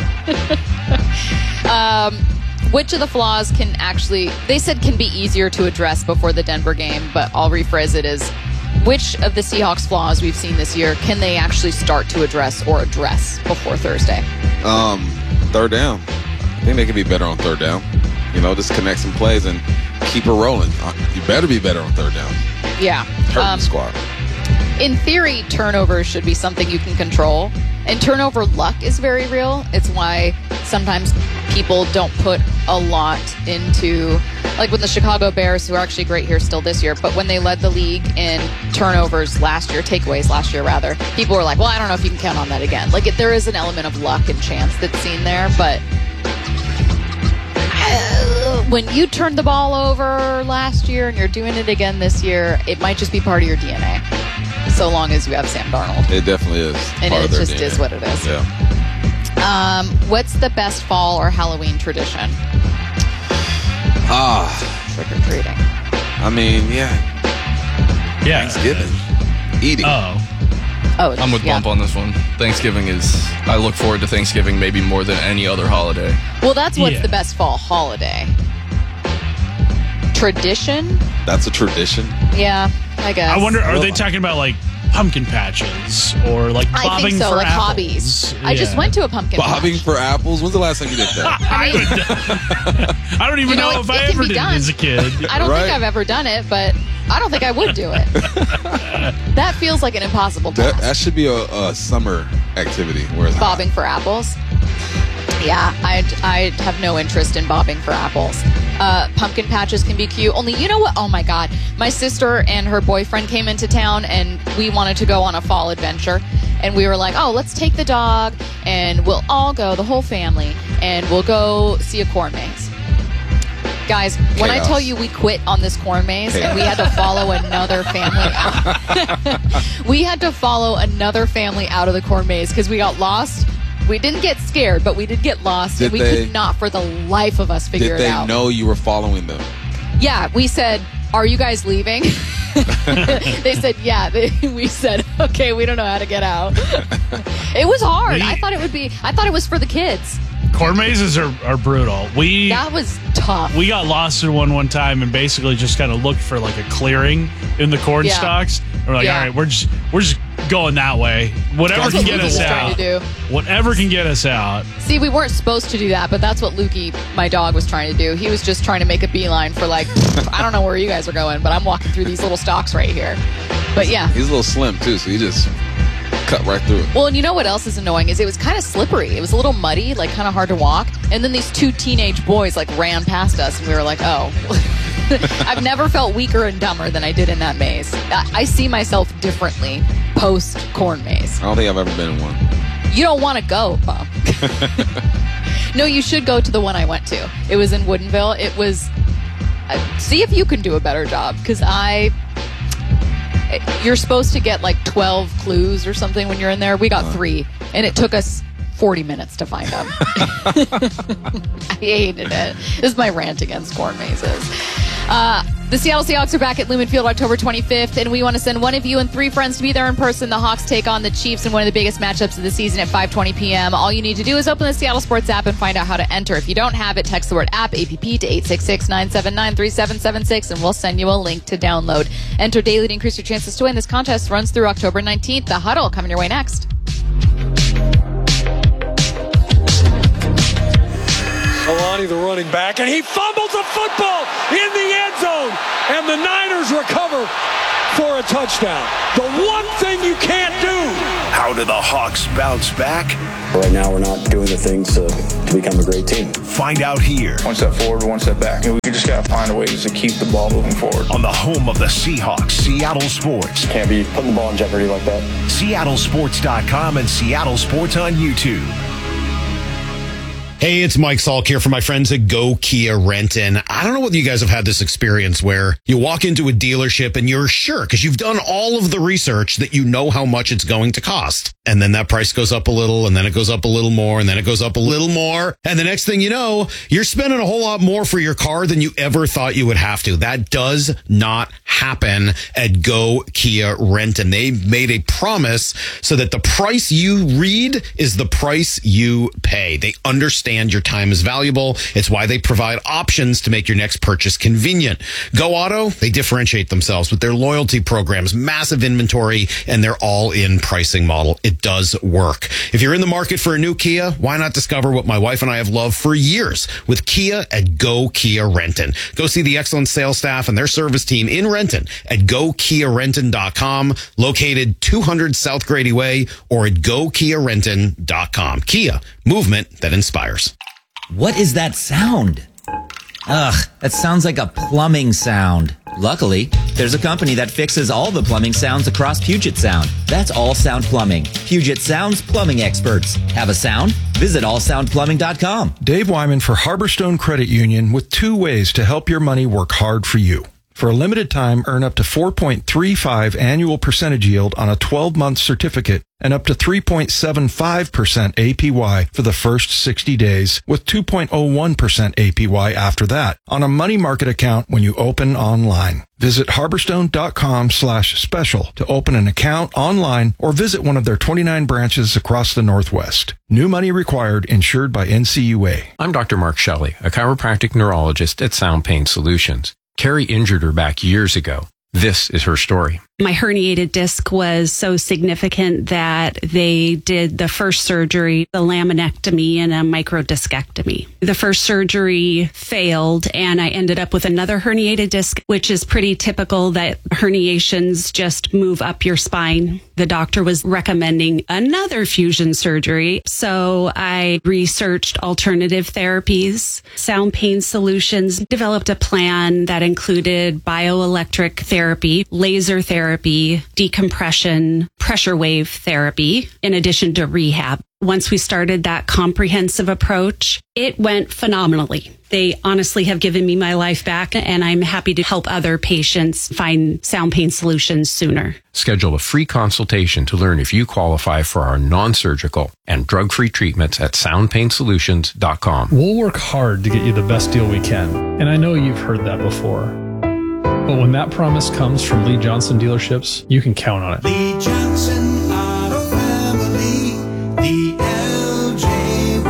Um, which of the flaws can actually, they said can be easier to address before the Denver game, but I'll rephrase it as which of the Seahawks flaws we've seen this year can they actually start to address or address before Thursday? Um, third down. I think they can be better on third down. You know, just connect some plays and keep it rolling. Uh, You better be better on third down. Yeah. Hurting Um, the squad. in theory, turnovers should be something you can control. And turnover luck is very real. It's why sometimes people don't put a lot into, like with the Chicago Bears, who are actually great here still this year, but when they led the league in turnovers last year, takeaways last year rather, people were like, well, I don't know if you can count on that again. Like, it, there is an element of luck and chance that's seen there, but uh, when you turned the ball over last year and you're doing it again this year, it might just be part of your D N A, so long as you have Sam Darnold. It definitely is. And part it of their just D N A. is what it is. Yeah. Um, what's the best fall or Halloween tradition? Ah, Trick or treating. I mean, yeah. Yeah. Thanksgiving. Eating. Oh. Oh, I'm with yeah. Bump on this one. Thanksgiving is, I look forward to Thanksgiving maybe more than any other holiday. Well, that's what's Yeah. the best fall holiday. Tradition? That's a tradition. Yeah, I guess. I wonder, are they talking about like pumpkin patches or like I bobbing think so, for like apples? hobbies. I just Yeah. went to a pumpkin Bobbing patch. for apples. When's the last time you did that? I, would, I don't even You know, know, it- if it I can ever be did done. it as a kid. I don't Right. think I've ever done it, but I don't think I would do it. That feels like an impossible That, task. that should be a, a summer activity. Where it's hot. Bobbing for apples. Yeah, I'd, I'd have no interest in bobbing for apples. Uh, pumpkin patches can be cute. Only, you know what? Oh my God. My sister and her boyfriend came into town and we wanted to go on a fall adventure. And we were like, oh, let's take the dog and we'll all go, the whole family, and we'll go see a corn maze. Guys, when I Chaos. tell you we quit on this corn maze and we had to follow another family out. We had to follow another family out of the corn maze because we got lost. We didn't get scared, but we did get lost, Did and we they- could not for the life of us figure Did it they out. know you were following them? Yeah, we said, are you guys leaving? They said, yeah. They, we said, okay, we don't know how to get out. It was hard. We- I thought it would be, I thought it was for the kids. Corn mazes are, are brutal. We That was tough. we got lost in one one time and basically just kind of looked for like a clearing in the corn Yeah. stalks. We're like, Yeah. all right, we're just we're just going that way. Whatever That's can what get Luke us was trying out. to do. Whatever can get us out. See, we weren't supposed to do that, but that's what Lukey, my dog, was trying to do. He was just trying to make a beeline for like, I don't know where you guys are going, but I'm walking through these little stalks right here. But yeah. He's a little slim too, so he just cut right through it. Well, and you know what else is annoying is it was kind of slippery. It was a little muddy, like kind of hard to walk. And then these two teenage boys like ran past us, and we were like, oh. I've never felt weaker and dumber than I did in that maze. I, I see myself differently post corn maze. I don't think I've ever been in one. You don't want to go, Bump. No, you should go to the one I went to. It was in Woodinville. It was. Uh, see if you can do a better job, because I. You're supposed to get like twelve clues or something when you're in there. We got three, and it took us forty minutes to find them. I hated it. This is my rant against corn mazes. Uh, the Seattle Seahawks are back at Lumen Field October twenty-fifth, and we want to send one of you and three friends to be there in person. The Hawks take on the Chiefs in one of the biggest matchups of the season at five twenty p.m. All you need to do is open the Seattle Sports app and find out how to enter. If you don't have it, text the word app, A P P, to eight six six, nine seven nine, three seven seven six, and we'll send you a link to download. Enter daily to increase your chances to win. This contest runs through October nineteenth. The Huddle coming your way next. Alani, the running back, and he fumbles the football in the end zone, and the Niners recover for a touchdown. The one thing you can't do. How do the Hawks bounce back? Right now, we're not doing the things to, to become a great team. Find out here. One step forward, one step back. And we just got to find ways to keep the ball moving forward. On the home of the Seahawks, Seattle Sports. Can't be putting the ball in jeopardy like that. Seattle Sports dot com and Seattle Sports on YouTube. Hey, it's Mike Salk here for my friends at Go Kia Renton. I don't know whether you guys have had this experience where you walk into a dealership and you're sure, because you've done all of the research, that you know how much it's going to cost. And then that price goes up a little, and then it goes up a little more, and then it goes up a little more. And the next thing you know, you're spending a whole lot more for your car than you ever thought you would have to. That does not happen at Go Kia Renton. They made a promise so that the price you read is the price you pay. They understand your time is valuable. It's why they provide options to make your next purchase convenient. Go Auto, they differentiate themselves with their loyalty programs, massive inventory, and their all-in pricing model. It does work. If you're in the market for a new Kia, why not discover what my wife and I have loved for years with Kia at Go Kia Renton. Go see the excellent sales staff and their service team in Renton at go kia renton dot com, located two hundred South Grady Way, or at go kia renton dot com. Kia, movement that inspires. What is that sound? Ugh, that sounds like a plumbing sound. Luckily, there's a company that fixes all the plumbing sounds across Puget Sound. That's All Sound Plumbing. Puget Sound's plumbing experts. Have a sound? Visit all sound plumbing dot com. Dave Wyman for Harborstone Credit Union with two ways to help your money work hard for you. For a limited time, earn up to four point three five annual percentage yield on a twelve-month certificate and up to three point seven five percent A P Y for the first sixty days with two point oh one percent A P Y after that on a money market account when you open online. Visit harborstone.com slash special to open an account online or visit one of their twenty-nine branches across the Northwest. New money required, insured by N C U A. I'm Doctor Mark Shelley, a chiropractic neurologist at Sound Pain Solutions. Carrie injured her back years ago. This is her story. My herniated disc was so significant that they did the first surgery, the laminectomy and a microdiscectomy. The first surgery failed, and I ended up with another herniated disc, which is pretty typical that herniations just move up your spine. The doctor was recommending another fusion surgery, so I researched alternative therapies. Sound Pain Solutions developed a plan that included bioelectric therapy, laser therapy, Therapy, decompression, pressure wave therapy, in addition to rehab. Once we started that comprehensive approach, it went phenomenally. They honestly have given me my life back, and I'm happy to help other patients find sound pain solutions sooner. Schedule a free consultation to learn if you qualify for our non-surgical and drug-free treatments at sound pain solutions dot com. We'll work hard to get you the best deal we can, and I know you've heard that before. But when that promise comes from Lee Johnson Dealerships, you can count on it. Lee Johnson Auto Family, the L J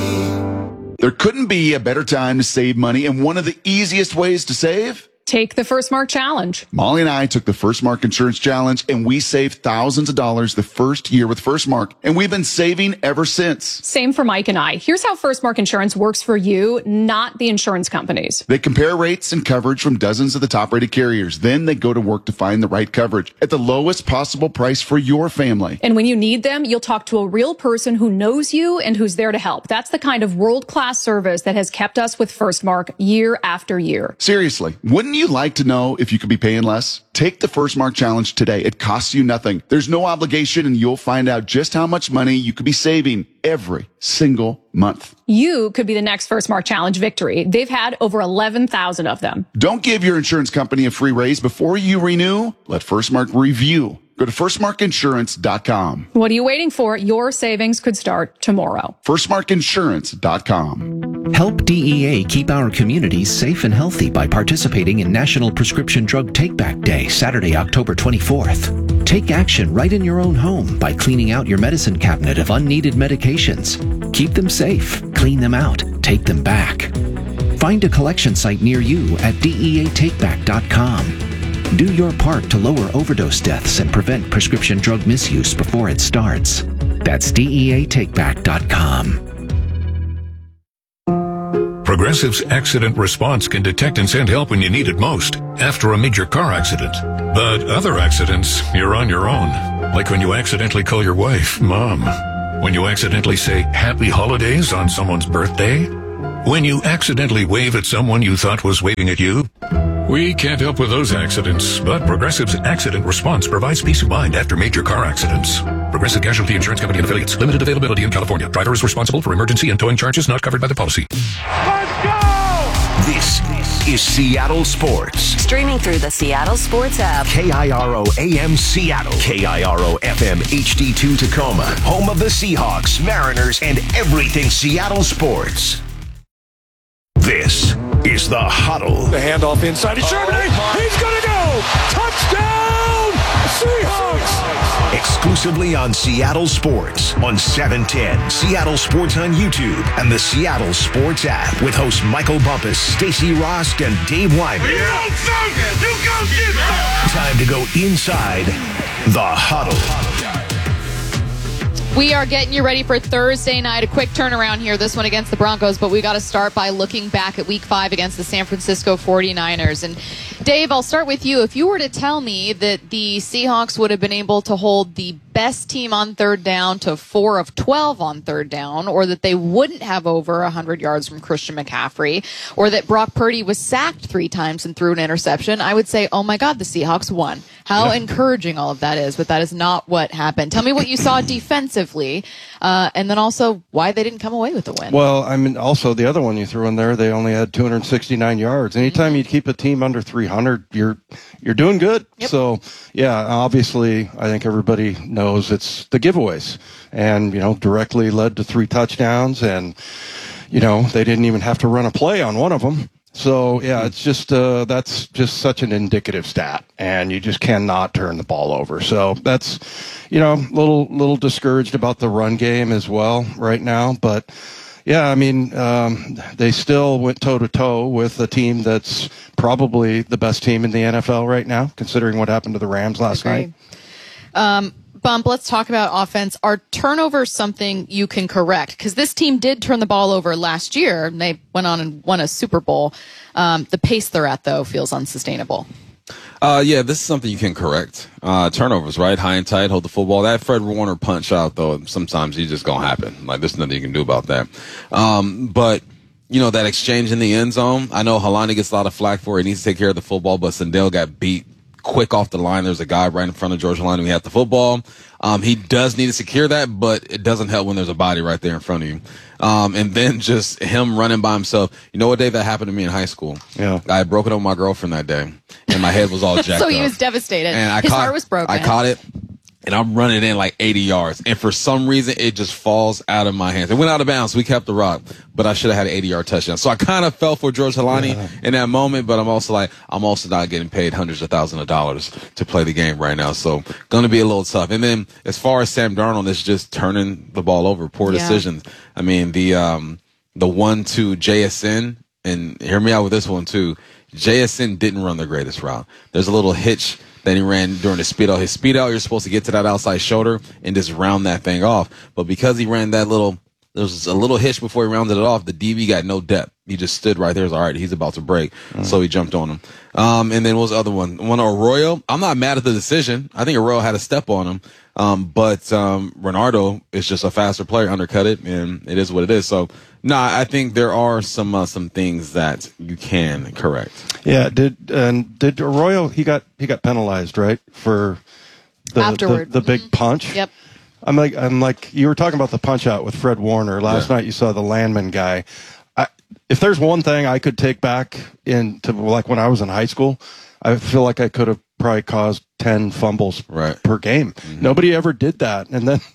way. There couldn't be a better time to save money, and one of the easiest ways to save? Take the First Mark Challenge. Molly and I took the First Mark Insurance Challenge, and we saved thousands of dollars the first year with First Mark, and we've been saving ever since. Same for Mike and I. Here's how First Mark Insurance works for you, not the insurance companies. They compare rates and coverage from dozens of the top-rated carriers. Then they go to work to find the right coverage at the lowest possible price for your family. And when you need them, you'll talk to a real person who knows you and who's there to help. That's the kind of world-class service that has kept us with First Mark year after year. Seriously, wouldn't you like to know if you could be paying less? Take the First Mark Challenge today. It costs you nothing. There's no obligation, and you'll find out just how much money you could be saving every single month. You could be the next First Mark Challenge victory. They've had over eleven thousand of them. Don't give your insurance company a free raise before you renew. Let First Mark review. Go to first mark insurance dot com. What are you waiting for? Your savings could start tomorrow. first mark insurance dot com. Help D E A keep our communities safe and healthy by participating in National Prescription Drug Take-Back Day, Saturday, October twenty-fourth. Take action right in your own home by cleaning out your medicine cabinet of unneeded medications. Keep them safe, clean them out, take them back. Find a collection site near you at D E A take back dot com. Do your part to lower overdose deaths and prevent prescription drug misuse before it starts. That's D E A take back dot com. Progressive's accident response can detect and send help when you need it most, after a major car accident. But other accidents, you're on your own. Like when you accidentally call your wife Mom. When you accidentally say Happy Holidays on someone's birthday. When you accidentally wave at someone you thought was waving at you. We can't help with those accidents, but Progressive's accident response provides peace of mind after major car accidents. Progressive Casualty Insurance Company and Affiliates. Limited availability in California. Driver is responsible for emergency and towing charges not covered by the policy. Let's go! This is Seattle Sports. Streaming through the Seattle Sports app. K I R O A M Seattle. K I R O F M H D two Tacoma. Home of the Seahawks, Mariners, and everything Seattle sports. This is The Huddle. The handoff inside. It's Sherman. He's going to go. Touchdown, Seahawks. Exclusively on Seattle Sports on seven ten. Seattle Sports on YouTube and the Seattle Sports app with hosts Michael Bumpus, Stacey Rosk, and Dave Wyman. You don't sound it. You go get it. Time to go inside The Huddle. We are getting you ready for Thursday night. A quick turnaround here, this one against the Broncos, but we got to start by looking back at week five against the San Francisco forty-niners. And Dave, I'll start with you. If you were to tell me that the Seahawks would have been able to hold the best team on third down to four of twelve on third down, or that they wouldn't have over one hundred yards from Christian McCaffrey, or that Brock Purdy was sacked three times and threw an interception, I would say, oh my God, the Seahawks won. How yeah. encouraging all of that is, but that is not what happened. Tell me what you saw defensively, uh, and then also why they didn't come away with the win. Well, I mean, also the other one you threw in there, they only had two hundred sixty-nine yards. Anytime mm-hmm. you keep a team under three hundred, you're you're doing good. Yep. So, yeah, obviously, I think everybody knows it's the giveaways, and you know, directly led to three touchdowns, and you know, they didn't even have to run a play on one of them. So, yeah, it's just, uh, that's just such an indicative stat, and you just cannot turn the ball over. So that's, you know, a little, little discouraged about the run game as well right now. But, yeah, I mean, um, they still went toe-to-toe with a team that's probably the best team in the N F L right now, considering what happened to the Rams last night. Um, Bump, let's talk about offense. Are turnovers something you can correct? Because this team did turn the ball over last year, and they went on and won a Super Bowl. Um, the pace they're at, though, feels unsustainable. Uh, yeah, this is something you can correct. Uh, turnovers, right? High and tight, hold the football. That Fred Warner punch out, though, sometimes he's just going to happen. Like, there's nothing you can do about that. Um, but, you know, that exchange in the end zone, I know Helani gets a lot of flack for it. He needs to take care of the football, but Sandell got beat quick off the line. There's a guy right in front of George Helani. We had the football. Um, he does need to secure that, but it doesn't help when there's a body right there in front of you. Um, and then just him running by himself. You know what, Dave? That happened to me in high school. Yeah. I had broken up with my girlfriend that day, and my head was all jacked so up. he was devastated. And I His caught, heart was broken. I caught it, and I'm running in like eighty yards. And for some reason, it just falls out of my hands. It went out of bounds. We kept the rock, but I should have had an eighty-yard touchdown. So I kind of fell for George Helani yeah. in that moment, but I'm also like, I'm also not getting paid hundreds of thousands of dollars to play the game right now. So going to be a little tough. And then as far as Sam Darnold, it's just turning the ball over, poor yeah. decisions. I mean, the, um, the one to J S N, and hear me out with this one too. J S N didn't run the greatest route. There's a little hitch that he ran during the speed out. His speed out, you're supposed to get to that outside shoulder and just round that thing off. But because he ran that little, there was a little hitch before he rounded it off, the D B got no depth. He just stood right there. It was all right, he's about to break. Mm. So he jumped on him. Um, and then what was the other one? One Arroyo. I'm not mad at the decision. I think Arroyo had a step on him. Um, but, um, Renardo is just a faster player, undercut it, and it is what it is. So, no, nah, I think there are some, uh, some things that you can correct. Yeah. Did, and did Arroyo, he got, he got penalized, right? For the, Afterward. the, the big mm-hmm. punch. Yep. I'm like, I'm like, you were talking about the punch out with Fred Warner last yeah. night. You saw the Landman guy. I, if there's one thing I could take back into like when I was in high school, I feel like I could have probably caused ten fumbles right. per game. Mm-hmm. Nobody ever did that. And then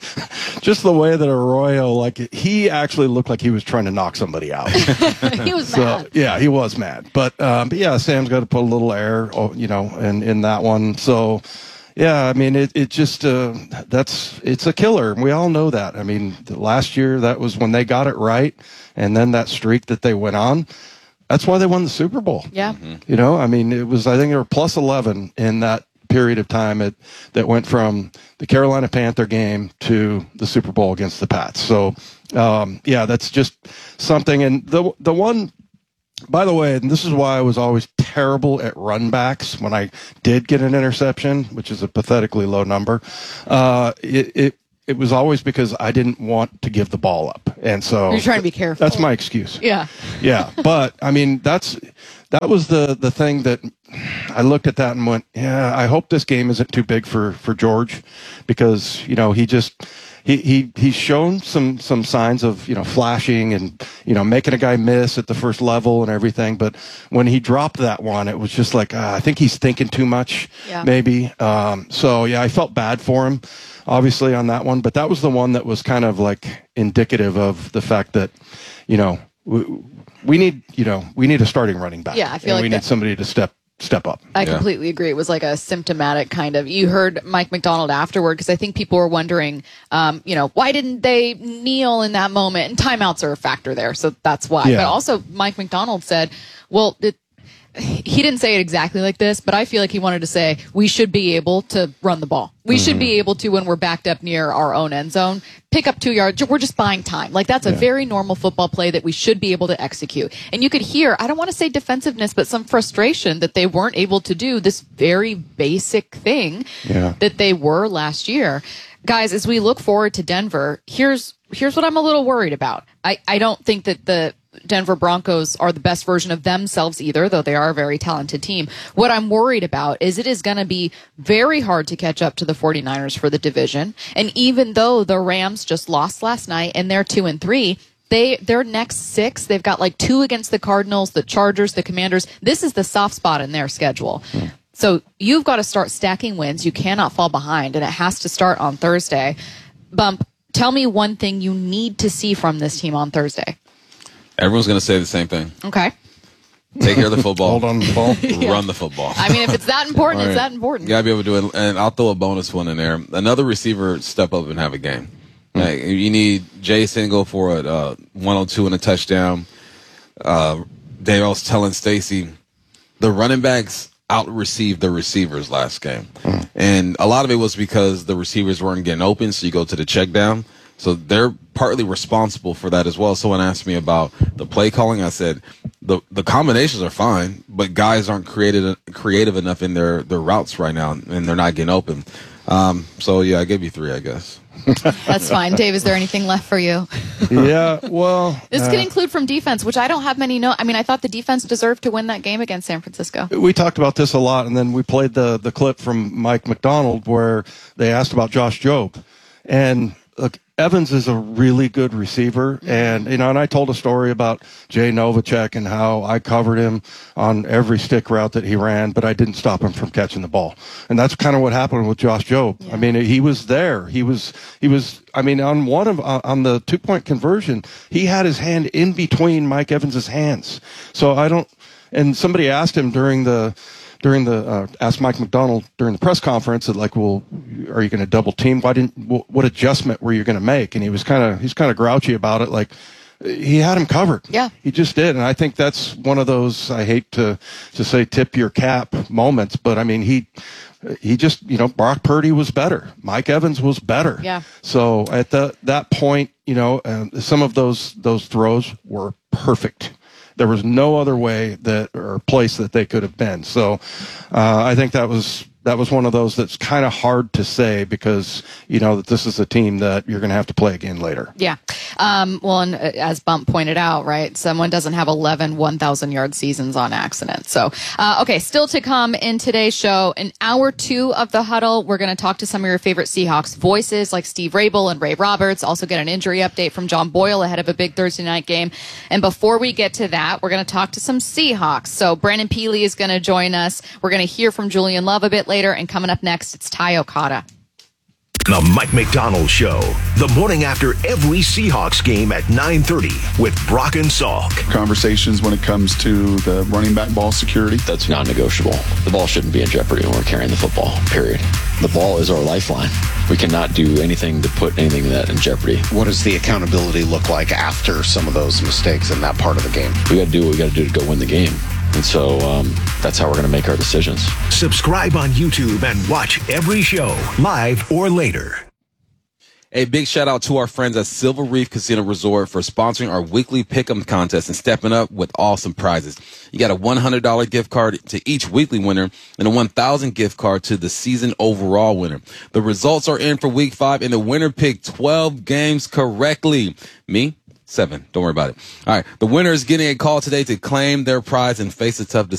just the way that Arroyo, like, he actually looked like he was trying to knock somebody out. He was so, mad. Yeah, he was mad. But, um, but yeah, Sam's got to put a little air, you know, in, in that one. So, yeah, I mean, it, it just, uh, that's, it's a killer. We all know that. I mean, last year, that was when they got it right. And then that streak that they went on, that's why they won the Super Bowl. Yeah. Mm-hmm. You know, I mean, it was, I think they were plus eleven in that period of time it, that went from the Carolina Panther game to the Super Bowl against the Pats. So, um, yeah, that's just something. And the, the one, by the way, and this is why I was always terrible at run backs when I did get an interception, which is a pathetically low number. Uh, it, it, It was always because I didn't want to give the ball up. And so you're trying to be careful. That's my excuse. Yeah. Yeah. But I mean, that's, that was the, the thing that I looked at that and went, yeah, I hope this game isn't too big for, for George, because, you know, he just, he, he, he's shown some, some signs of, you know, flashing and, you know, making a guy miss at the first level and everything. But when he dropped that one, it was just like, uh, I think he's thinking too much, yeah. maybe. Um, so yeah, I felt bad for him, obviously, on that one, but that was the one that was kind of like indicative of the fact that, you know, we, we need, you know, we need a starting running back. Yeah, I feel and like we that- need somebody to step step up. I Yeah. completely agree. It was like a symptomatic kind of, you heard Mike McDonald afterward, because I think people were wondering, um, you know, why didn't they kneel in that moment? And timeouts are a factor there. So that's why. Yeah. But also Mike McDonald said, well, it, he didn't say it exactly like this, but I feel like he wanted to say, we should be able to run the ball. We mm-hmm. should be able to, when we're backed up near our own end zone, pick up two yards. We're just buying time. Like, that's a yeah. very normal football play that we should be able to execute. And you could hear, I don't want to say defensiveness, but some frustration that they weren't able to do this very basic thing yeah. that they were last year. Guys, as we look forward to Denver, here's here's what I'm a little worried about. I, I don't think that the Denver Broncos are the best version of themselves either, though they are a very talented team. What I'm worried about is it is going to be very hard to catch up to the 49ers for the division. And even though the Rams just lost last night and they're two and three, they their next six, they've got like two against the Cardinals, the Chargers, the Commanders. This is the soft spot in their schedule. Mm. So you've got to start stacking wins. You cannot fall behind, and it has to start on Thursday. Bump, tell me one thing you need to see from this team on Thursday. Everyone's going to say the same thing. Okay. Take care of the football. Hold on to the ball. Yeah. Run the football. I mean, if it's that important, Right. it's that important. You got to be able to do it. And I'll throw a bonus one in there. Another receiver step up and have a game. Mm-hmm. Like, you need Jay Single for a uh, one oh two and a touchdown. Uh, Dave, I was telling Stacy, the running backs out-received the receivers last game. Mm-hmm. And a lot of it was because the receivers weren't getting open, so you go to the check down. So they're partly responsible for that as well. Someone asked me about the play calling. I said the the combinations are fine, but guys aren't created creative enough in their, their routes right now, and they're not getting open. Um, so, yeah, I gave you three, I guess. That's fine. Dave, is there anything left for you? Yeah, well. This uh, could include from defense, which I don't have many no. I mean, I thought the defense deserved to win that game against San Francisco. We talked about this a lot, and then we played the, the clip from Mike McDonald where they asked about Josh Jobe. And look, Evans is a really good receiver, and you know, and I told a story about Jay Novacek and how I covered him on every stick route that he ran, but I didn't stop him from catching the ball. And that's kind of what happened with Josh Jobe. Yeah. I mean, he was there. He was, he was. I mean, on one of on the two point conversion, he had his hand in between Mike Evans's hands. So I don't. And somebody asked him during the. During the uh, asked Mike McDonald during the press conference that, like, well, are you going to double team? Why didn't? What adjustment were you going to make? And he was kind of he's kind of grouchy about it. Like, he had him covered. Yeah, he just did. And I think that's one of those, I hate to to say tip your cap moments, but I mean he he just, you know, Brock Purdy was better. Mike Evans was better. Yeah. So at the that point, you know, uh, some of those those throws were perfect. There was no other way that or place that they could have been. So uh, I think that was that was one of those that's kind of hard to say because you know that this is a team that you're going to have to play again later. Yeah. Um, well, and as Bump pointed out, right, someone doesn't have eleven one thousand yard seasons on accident. So, uh, okay, still to come in today's show, in hour two of the huddle, we're going to talk to some of your favorite Seahawks voices like Steve Rabel and Ray Roberts. Also get an injury update from John Boyle ahead of a big Thursday night game. And before we get to that, we're going to talk to some Seahawks. So Brandon Peely is going to join us. We're going to hear from Julian Love a bit later. later. And coming up next, it's Ty Okada. The Mike McDonald Show, the morning after every Seahawks game at nine thirty with Brock and Salk. Conversations when it comes to the running back ball security. That's non-negotiable. The ball shouldn't be in jeopardy when we're carrying the football, period. The ball is our lifeline. We cannot do anything to put anything of that in jeopardy. What does the accountability look like after some of those mistakes in that part of the game? We got to do what we got to do to go win the game. And so um, that's how we're going to make our decisions. Subscribe on YouTube and watch every show, live or later. A big shout out to our friends at Silver Reef Casino Resort for sponsoring our weekly pick'em contest and stepping up with awesome prizes. You got a one hundred dollars gift card to each weekly winner and a one thousand dollars gift card to the season overall winner. The results are in for week five and the winner picked twelve games correctly. Me? Seven. Don't worry about it. All right. The winner is getting a call today to claim their prize and face a tough decision.